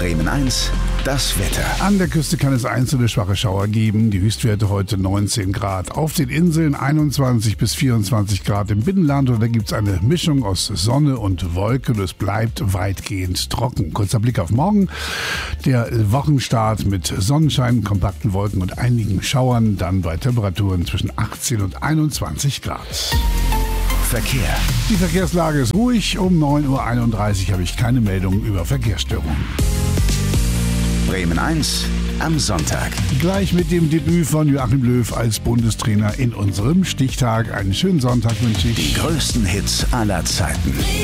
Bremen 1, das Wetter. An der Küste kann es einzelne schwache Schauer geben. Die Höchstwerte heute 19 Grad. Auf den Inseln 21 bis 24 Grad im Binnenland. Und da gibt es eine Mischung aus Sonne und Wolken. Es bleibt weitgehend trocken. Kurzer Blick auf morgen. Der Wochenstart mit Sonnenschein, kompakten Wolken und einigen Schauern. Dann bei Temperaturen zwischen 18 und 21 Grad. Verkehr. Die Verkehrslage ist ruhig. Um 9.31 Uhr habe ich keine Meldung über Verkehrsstörungen. Bremen 1 am Sonntag. Gleich mit dem Debüt von Joachim Löw als Bundestrainer in unserem Stichtag. Einen schönen Sonntag wünsche ich. Die größten Hits aller Zeiten.